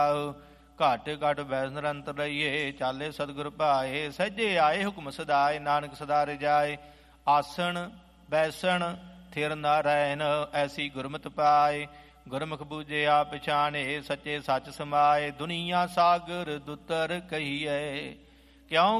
ਘਟ ਘਟ ਬੈਸ ਨਿਰੰਤਰ ਰਹੀਏ, ਚਾਲੇ ਸਤਿਗੁਰ ਭਾਏ। ਸਹਿਜੇ ਆਏ ਹੁਕਮ ਸਦਾਏ, ਨਾਨਕ ਸਦਾ ਰਜਾਏ। ਆਸਣ ਬੈਸਣ ਥਿਰ ਨਾਰਾਇਣ, ਐਸੀ ਗੁਰਮਤਿ ਪਾਏ। ਗੁਰਮੁਖ ਬੂਝੇ ਆ ਪਛਾਣੇ, ਸੱਚੇ ਸੱਚ ਸਮਾਏ। ਦੁਨੀਆ ਸਾਗਰ ਦੁੱਤਰ ਕਹੀਏ, ਕਿਉ